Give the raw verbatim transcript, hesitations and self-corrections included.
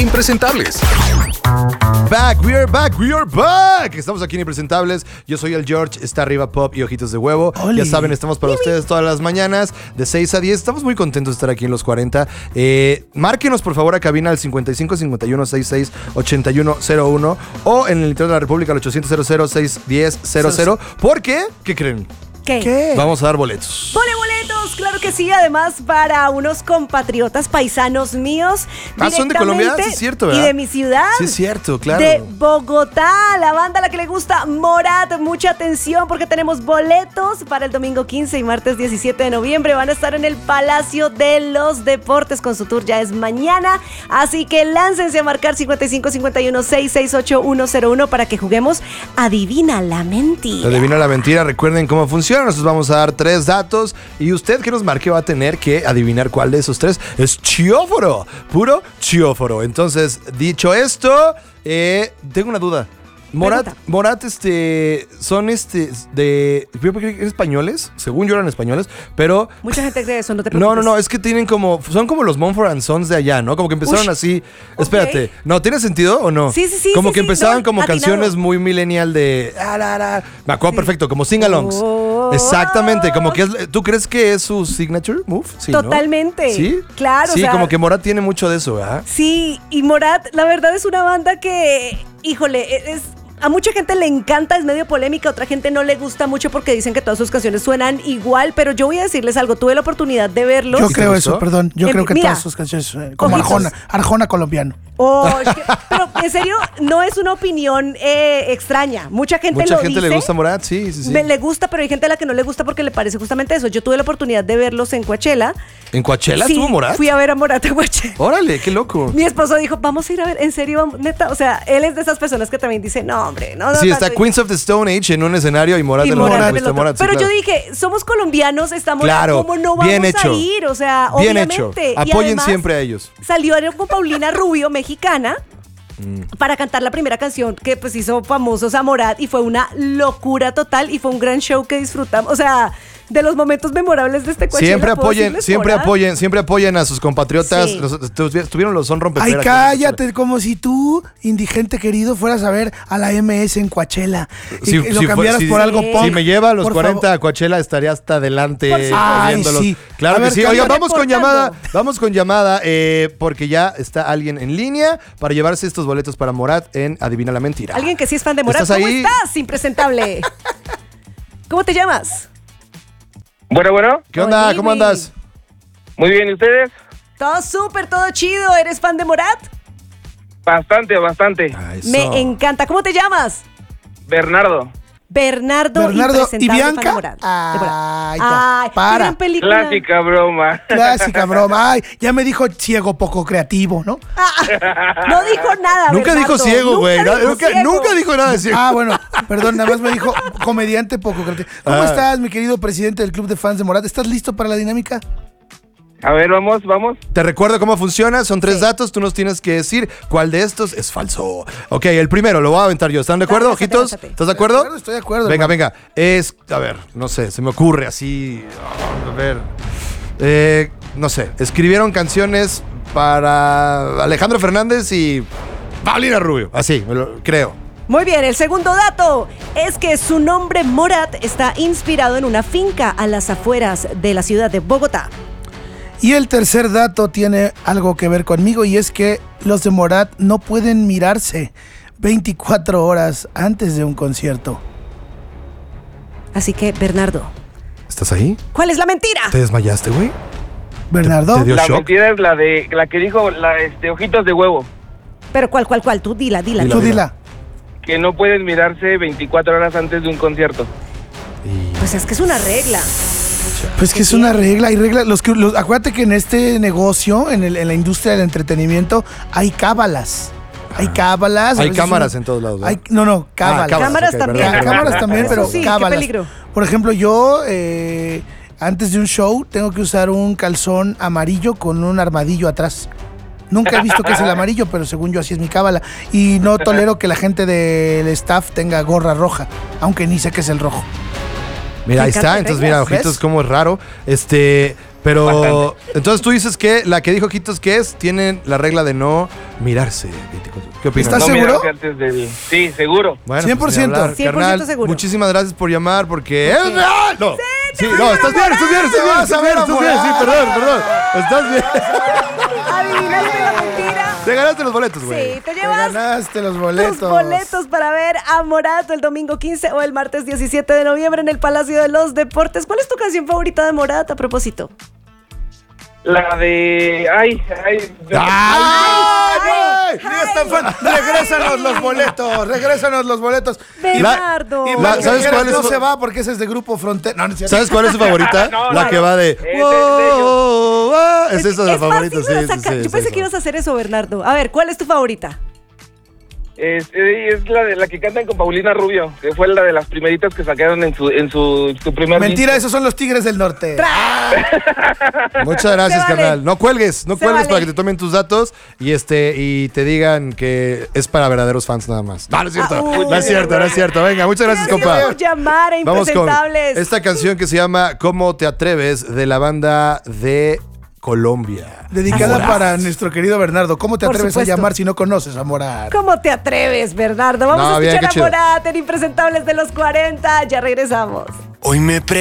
Impresentables. Back, we are back, we are back. Estamos aquí en Impresentables. Yo soy el George, está arriba Pop y Ojitos de Huevo. Oli. Ya saben, estamos para ustedes todas las mañanas de seis a diez. Estamos muy contentos de estar aquí en los cuarenta. Eh, márquenos por favor a cabina al cincuenta y cinco cincuenta y uno sesenta y seis ochenta y uno cero uno o en el interior de la República al ochocientos cero cero seis diez cero cero. ¿Por qué? ¿Qué creen? ¿Qué? ¿Qué? Vamos a dar boletos. ¡Pone boletos! Claro que sí, además para unos compatriotas paisanos míos. Ah, ¿son de Colombia? Sí, es cierto, ¿verdad? Y de mi ciudad. Sí, es cierto, claro. De Bogotá, la banda a la que le gusta Morat. Mucha atención porque tenemos boletos para el domingo quince y martes diecisiete de noviembre. Van a estar en el Palacio de los Deportes con su tour, ya es mañana. Así que láncense a marcar cincuenta y cinco cincuenta y uno sesenta y seis ochenta y uno cero uno para que juguemos Adivina la Mentira. Adivina la mentira, recuerden cómo funciona. Nosotros vamos a dar tres datos y usted que nos marque va a tener que adivinar cuál de esos tres es chióforo, puro chióforo. Entonces, dicho esto, eh, tengo una duda. Morat, Pregunta. Morat, este, son este, de, yo creo que españoles, según yo eran españoles, pero... Mucha gente cree eso, no te No, preocupes. no, no, es que tienen como, son como los Mumford and Sons de allá, ¿no? Como que empezaron Ush, así, ok. espérate, ¿no? ¿Tiene sentido o no? Sí, sí, sí, Como sí, que sí, empezaban no, como atinado. canciones muy millennial de... ah, la, la. Me acuerdo Sí. perfecto, como sing-alongs. Oh. Exactamente, como que es, ¿tú crees que es su signature move? Sí, ¿no? Totalmente. ¿Sí? Claro, Sí, o sea- como que Morat tiene mucho de eso, ¿verdad? Sí, y Morat, la verdad es una banda que, híjole, es... A mucha gente le encanta, es medio polémica, a otra gente no le gusta mucho porque dicen que todas sus canciones suenan igual, pero yo voy a decirles algo, tuve la oportunidad de verlos. Yo ¿Sí te creo gustó? eso, perdón. Yo Eh, creo que mira. todas sus canciones, eh, como Ojitos. Arjona, Arjona colombiano. Oh, es que- pero en serio, no es una opinión eh, extraña. Mucha gente Mucha lo gente dice. le gusta Morat, sí, sí, sí. Me- le gusta, pero hay gente a la que no le gusta porque le parece justamente eso. Yo tuve la oportunidad de verlos en Coachella. ¿En Coachella Sí, estuvo Morat? Fui a ver a Morat en Coachella. Órale, qué loco. Mi esposo dijo, vamos a ir a ver, en serio, vamos, neta. O sea, él es de esas personas que también dice, no, hombre, no, no. Sí, está tanto". Queens of the Stone Age en un escenario y Morat Y en el Morat otro. en el Está otro. Morat, sí, Pero claro. yo dije, somos colombianos, estamos, Claro, ¿cómo no vamos bien hecho. a ir? O sea, Bien obviamente. hecho. Y Apoyen además, siempre a ellos. Salió con Paulina Rubio, mexicana, para cantar la primera canción que pues hizo famosos a Morat y fue una locura total y fue un gran show que disfrutamos. O sea, de los momentos memorables de este Coachella. Siempre ¿puedo apoyen, decirles, siempre Morat? apoyen, siempre apoyen a sus compatriotas. Sí. Los- tu- tuvieron los son Ay, rompeperas. cállate, como si tú, indigente querido, fueras a ver a la M S en Coachella y Si, que lo si cambiaras fue- si- por algo Sí. punk. Si me lleva a los por cuarenta favor. a Coachella, estaría hasta adelante Por supuesto. Ay, viéndolos. sí. Claro A que ver, sí. Carlos, Oigan, vamos con reportando. llamada. Vamos con llamada eh, porque ya está alguien en línea para llevarse estos boletos para Morat en Adivina la Mentira. Alguien que sí es fan de Morat. ¿Estás ¿Cómo ahí? estás, impresentable? ¿Cómo te llamas? Bueno, bueno, ¿Qué onda? Oli, ¿Cómo andas? muy bien, ¿y ustedes? Todo súper, todo chido. ¿Eres fan de Morat? Bastante, bastante. Ah, eso. Me encanta. ¿Cómo te llamas? Bernardo, Bernardo, Bernardo y impresentable, fan de Bianca. Morat. De Ay, Morat. ya, Ay, para. qué gran película. clásica broma. Clásica broma. Ay, ya me dijo ciego poco creativo, ¿no? No dijo nada, Nunca Bernardo. dijo ciego, güey. Nunca, dijo Nunca, ciego. nunca dijo nada de ciego. Ah, bueno, perdón, nada más me dijo comediante poco creativo. ¿Cómo Ah. estás, mi querido presidente del club de fans de Morat? ¿Estás listo para la dinámica? A ver, vamos, vamos. Te recuerdo cómo funciona. Son tres Sí. datos. Tú nos tienes que decir cuál de estos es falso. Ok, el primero lo voy a aventar yo. ¿Están de acuerdo, Lánzate, ojitos? lánzate. ¿Estás de acuerdo? Estoy de acuerdo. Venga, hermano. venga. Es, a ver, no sé, se me ocurre así. A ver. Eh, no sé, escribieron canciones para Alejandro Fernández y Paulina Rubio. Así, me lo- creo. Muy bien, el segundo dato es que su nombre Morat está inspirado en una finca a las afueras de la ciudad de Bogotá. Y el tercer dato tiene algo que ver conmigo y es que los de Morat no pueden mirarse veinticuatro horas antes de un concierto. Así que, Bernardo, ¿Estás ahí? ¿cuál es la mentira? ¿Te desmayaste, güey? Bernardo, te dio- La shock? mentira es la de la que dijo la este ojitos de huevo, Pero ¿cuál, cuál, cuál? Tú dila, dila. Dila, tú dila. dila. que no pueden mirarse veinticuatro horas antes de un concierto. Y- Pues es que es una regla. Pues que es una regla, hay reglas. Los que, los, acuérdate que en este negocio, en, el- en la industria del entretenimiento, hay cábalas. Hay cábalas. a Hay veces cámaras uno- en todos lados, ¿no? Hay, no, no, cábalas. cámaras, Cámaras ok, también. perdón, Cá- perdón. cámaras también, Eso pero sí, qué cábalas. peligro. Por ejemplo, yo eh, antes de un show tengo que usar un calzón amarillo con un armadillo atrás. Nunca he visto que es el amarillo, pero según yo así es mi cábala. Y no tolero que la gente del staff tenga gorra roja, aunque ni sé qué es el rojo. Mira, ahí Me está. encanta Entonces, reglas, mira, ojitos, ¿ves? cómo es raro. Este, Pero, Bastante. entonces tú dices que la que dijo Quitos que es, tienen la regla de no mirarse. veinticuatro. ¿Qué opinas? ¿Estás No seguro? mirarse antes del... Sí, seguro. Bueno, cien por pues, ni ciento. hablar, cien por ciento carnal, seguro. muchísimas gracias por llamar porque Ok. es real. No. Sí, Sí, te no, vas a estás bien, estás bien, estás bien, enamorar. estás bien, estás bien. Sí, perdón, perdón. Estás bien. ¿Adivinaste la mentira? Te ganaste los boletos, güey. Sí, te Te llevas ganaste los boletos. tus boletos para ver a Morat el domingo quince o el martes diecisiete de noviembre en el Palacio de los Deportes. ¿Cuál es tu canción favorita de Morat a propósito? La de... Ay, ay... ¡Ay, ¡Ay, güey! ni es tan fan! ¡Regrésanos los boletos! ¡Regrésanos los boletos! Bernardo. Y La- Marc ¿sabes Guerra cuál es no su- se va porque ese es de Grupo Frontera. No, no es cierto. ¿Sabes cuál es su favorita? No, la no, que no. va de... Es de- de "Wow, wow". Es esa la es favorita, fácil sí, de sí, sacar. sí, Yo sí, pensé sí. que ibas a hacer eso, Bernardo. A ver, ¿cuál es tu favorita? Es, es la de la que cantan con Paulina Rubio, que fue la de las primeritas que sacaron en su en su, su primer Mentira, disco. esos son los Tigres del Norte. Muchas gracias, Se vale. carnal. No cuelgues, no Se cuelgues vale. para que te tomen tus datos y este y te digan que es para verdaderos fans nada más. No, no es cierto. Ah, uh. no es cierto, no es cierto. Venga, muchas gracias, Gracias compa. por llamar a Vamos con Impresentables. esta canción que se llama ¿Cómo te atreves? De la banda de Colombia. Dedicada Morat. para nuestro querido Bernardo. ¿Cómo te Por atreves supuesto. a llamar si no conoces a Morat? ¿Cómo te atreves, Bernardo? Vamos No, a bien, escuchar qué a chido. Morat en Impresentables de los cuarenta. Ya regresamos. Hoy me pre